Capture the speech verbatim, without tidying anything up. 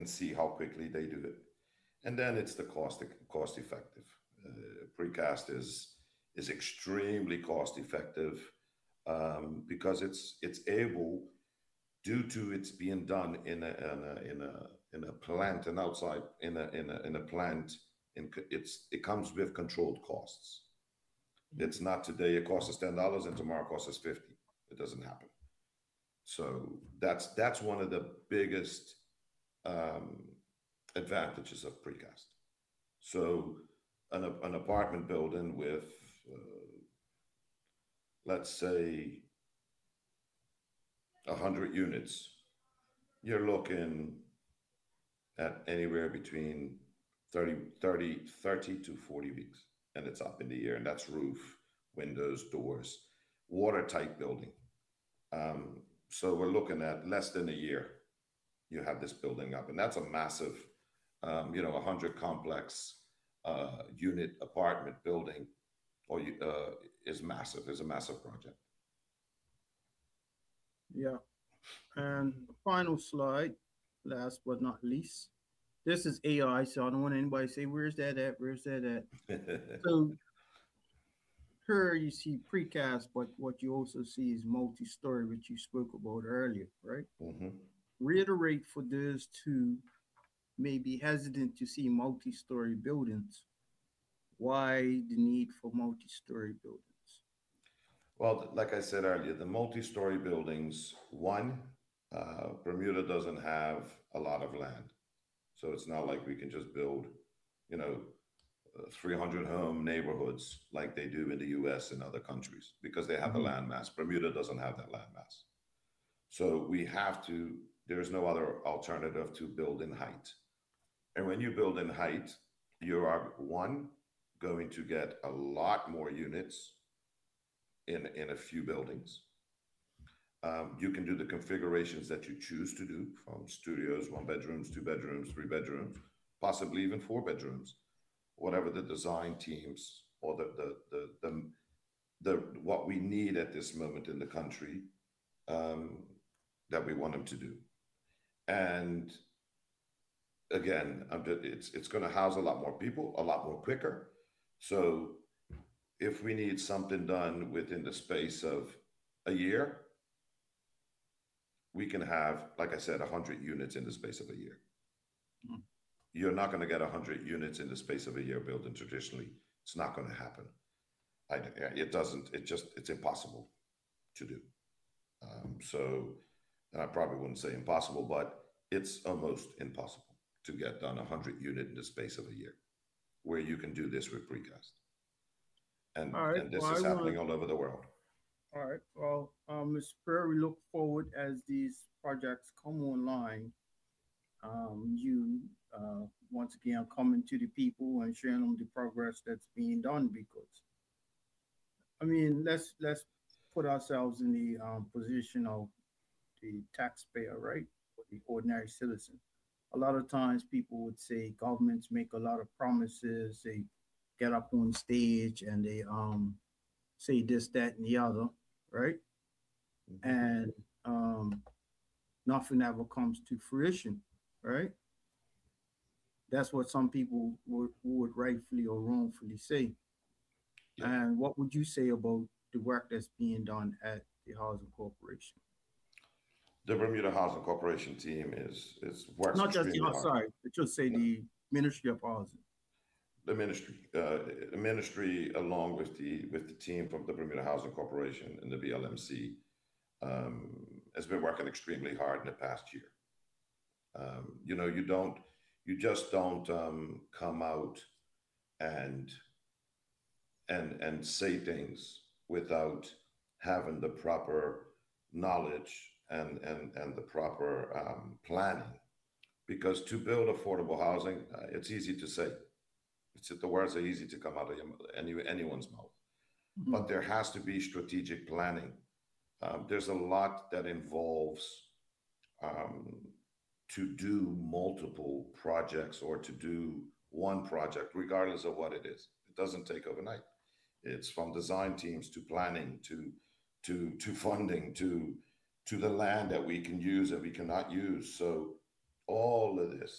see how quickly they do it. And then it's the cost cost effective. Uh, precast is is extremely cost effective, um, because it's it's able, due to it's being done in a in a in a, in a plant and outside in a in a in a plant. In, it's it comes with controlled costs. Mhm. It's not today it costs us ten dollars and tomorrow it costs us fifty. It doesn't happen. So that's that's one of the biggest um, advantages of precast. So an, an apartment building with, uh, let's say, one hundred units, you're looking at anywhere between thirty, thirty, thirty to forty weeks. And it's up in the air. And that's roof, windows, doors, watertight building. Um, so we're looking at less than a year. You have this building up. And that's a massive, um, you know, one hundred complex uh, unit apartment building, or uh, is massive, is a massive project. Yeah. And the final slide, last but not least. This is A I, so I don't want anybody to say, where's that at? Where's that at? So here you see precast, but what you also see is multi-story, which you spoke about earlier, right? Hmm. Reiterate for those who may be hesitant to see multi-story buildings. Why the need for multi-story buildings? Well, like I said earlier, the multi-story buildings, one, uh, Bermuda doesn't have a lot of land. So it's not like we can just build, you know, uh, three hundred home neighborhoods like they do in the U S and other countries, because they have the Mhm. land mass. Bermuda doesn't have that land mass. So we have to, there's no other alternative to build in height. And when you build in height, you are, one, going to get a lot more units in, in a few buildings. Um, you can do the configurations that you choose to do, from studios, one bedrooms, two bedrooms, three bedrooms, possibly even four bedrooms, whatever the design teams or the the the the, the what we need at this moment in the country, um, that we want them to do. And again, I'm just, it's it's going to house a lot more people, a lot more quicker. So if we need something done within the space of a year, we can have, like I said, one hundred units in the space of a year. Mhm. You're not going to get one hundred units in the space of a year building traditionally. It's not going to happen. I, it doesn't, it just, it's impossible to do. Um, so I probably wouldn't say impossible, but it's almost impossible to get done one hundred unit in the space of a year, where you can do this with precast. And, All right. and Well, this I is want happening to. all over the world. All right. Well, um, mister Prayer, we look forward as these projects come online. Um, you uh, once again coming to the people and sharing them the progress that's being done, because I mean, let's let's put ourselves in the um, position of the taxpayer, right? Or the ordinary citizen. A lot of times people would say governments make a lot of promises. They get up on stage and they um, say this, that, and the other, right? Mm-hmm. And um, nothing ever comes to fruition, right? That's what some people would, would rightfully or wrongfully say. Yeah. And what would you say about the work that's being done at the Housing Corporation? The Bermuda Housing Corporation team is, is works Not just the extremely house, hard. sorry, I should say No, the Ministry of Housing. the ministry, uh, the ministry, along with the with the team from the Bermuda Housing Corporation and the B L M C, um, has been working extremely hard in the past year. Um, you know, you don't, you just don't um, come out and and and say things without having the proper knowledge and and and the proper um, planning. Because to build affordable housing, uh, it's easy to say. It's the words are easy to come out of your, any, anyone's mouth, Mhm. but there has to be strategic planning. Um, there's a lot that involves, um, to do multiple projects or to do one project, regardless of what it is. It doesn't take overnight. It's from design teams to planning to to to funding to to the land that we can use that we cannot use. So all of this